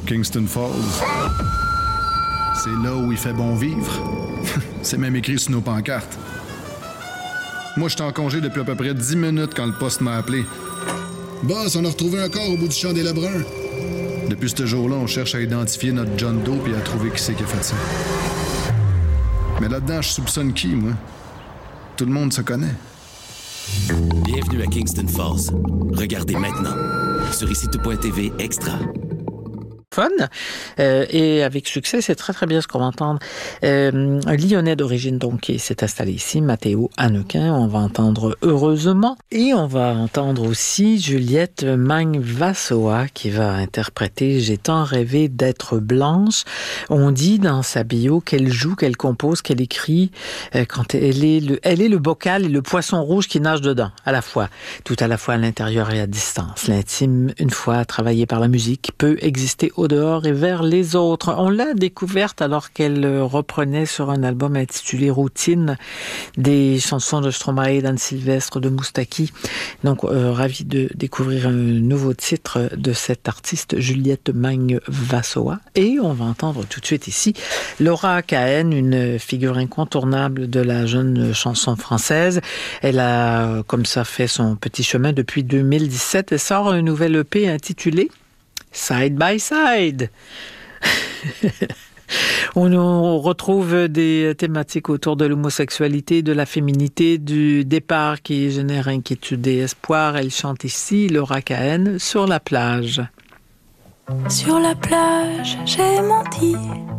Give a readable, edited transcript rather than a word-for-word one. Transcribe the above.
Kingston Falls. C'est là où il fait bon vivre. C'est même écrit sur nos pancartes. Moi, j'étais en congé depuis à peu près 10 minutes quand le poste m'a appelé. Boss, on a retrouvé un corps au bout du champ des Lebrun. Depuis ce jour-là, on cherche à identifier notre John Doe et à trouver qui c'est qui a fait ça. Mais là-dedans, je soupçonne qui, moi? Tout le monde se connaît. Bienvenue à Kingston Falls. Regardez maintenant sur ICITO.tv Extra. Fun et avec succès, c'est très très bien ce qu'on va entendre. Un Lyonnais d'origine donc qui s'est installé ici, Matteo Hannequin, on va entendre Heureusement et on va entendre aussi Juliette Magvasoa qui va interpréter J'ai tant rêvé d'être blanche. On dit dans sa bio qu'elle joue, qu'elle compose, qu'elle écrit quand elle est le bocal et le poisson rouge qui nage dedans à la fois, tout à la fois à l'intérieur et à distance. L'intime, une fois travaillé par la musique, peut exister au dehors et vers les autres. On l'a découverte alors qu'elle reprenait sur un album intitulé Routine des chansons de Stromae, d'Anne Sylvestre, de Moustaki. Donc, ravi de découvrir un nouveau titre de cette artiste, Juliette Magvasoa. Et on va entendre tout de suite ici Laura Cahen, une figure incontournable de la jeune chanson française. Elle a, comme ça, fait son petit chemin depuis 2017. Elle sort un nouvel EP intitulé Side by Side. On retrouve des thématiques autour de l'homosexualité, de la féminité, du départ qui génère inquiétude et espoir. Elle chante ici, Laura Cahen, sur la plage. Sur la plage, j'ai menti.